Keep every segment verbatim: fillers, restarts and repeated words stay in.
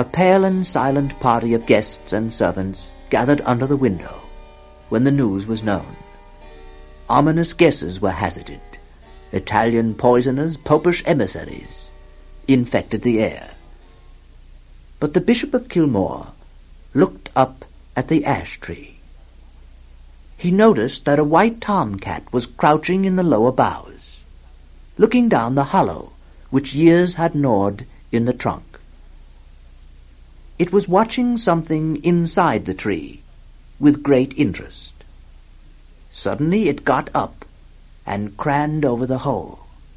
A pale and silent party of guests and servants gathered under the window when the news was known. Ominous guesses were hazarded. Italian poisoners, popish emissaries, infected the air. But the Bishop of Kilmore looked up at the ash tree. He noticed that a white tomcat was crouching in the lower boughs, looking down the hollow which years had gnawed in the trunk. It was watching something inside the tree with great interest. Suddenly it got up and craned over the hole.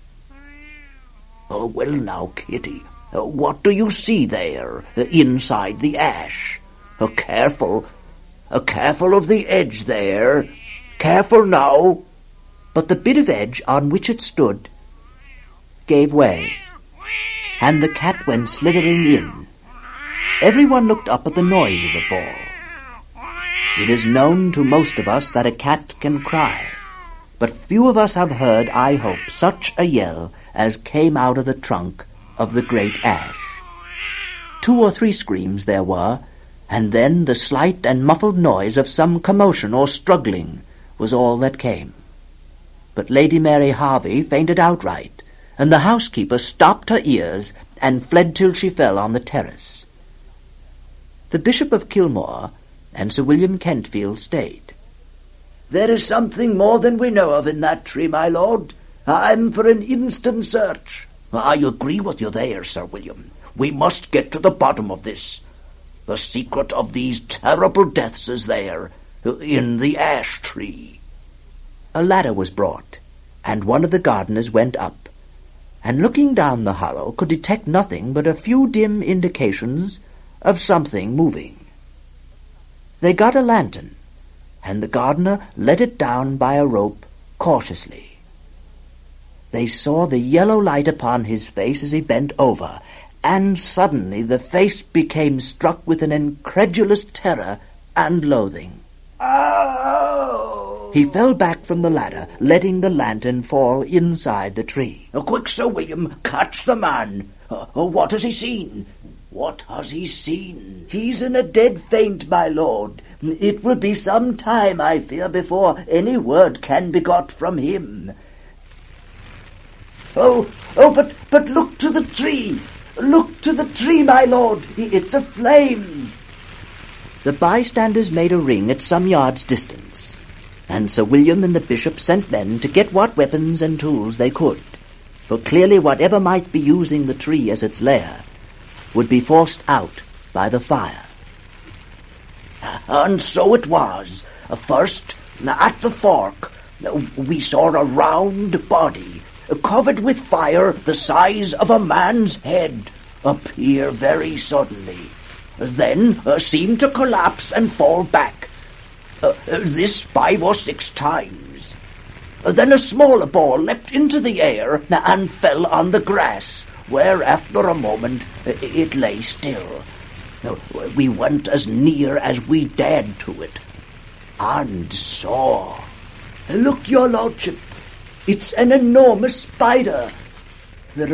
"Oh, well now, Kitty, uh, what do you see there, uh, inside the ash? Uh, careful, uh, careful of the edge there. Careful now." But the bit of edge on which it stood gave way, and the cat went slithering in. Everyone looked up at the noise of the fall. It is known to most of us that a cat can cry, but few of us have heard, I hope, such a yell as came out of the trunk of the great ash. Two or three screams there were, and then the slight and muffled noise of some commotion or struggling was all that came. But Lady Mary Harvey fainted outright, and the housekeeper stopped her ears and fled till she fell on the terrace. The Bishop of Kilmore and Sir William Kentfield stayed. "There is something more than we know of in that tree, my lord. I'm for an instant search." "I agree with you there, Sir William. We must get to the bottom of this. The secret of these terrible deaths is there, in the ash tree." A ladder was brought, and one of the gardeners went up, and looking down the hollow could detect nothing but a few dim indications of something moving. They got a lantern, and the gardener let it down by a rope cautiously. They saw the yellow light upon his face as he bent over, and suddenly the face became struck with an incredulous terror and loathing. "Oh!" He fell back from the ladder, letting the lantern fall inside the tree. Oh, quick, Sir William, catch the man. Uh, oh, what has he seen? What has he seen? "He's in a dead faint, my lord. It will be some time, I fear, before any word can be got from him." Oh, oh, but, but look to the tree. Look to the tree, my lord. It's aflame." The bystanders made a ring at some yards' distance, and Sir William and the bishop sent men to get what weapons and tools they could, for clearly whatever might be using the tree as its lair would be forced out by the fire. And so it was. First, at the fork, we saw a round body, covered with fire the size of a man's head, appear very suddenly, then uh, seem to collapse and fall back. Uh, this five or six times. Uh, then a smaller ball leapt into the air and fell on the grass, where after a moment it lay still. We went as near as we dared to it, and saw. "Look, your lordship, it's an enormous spider,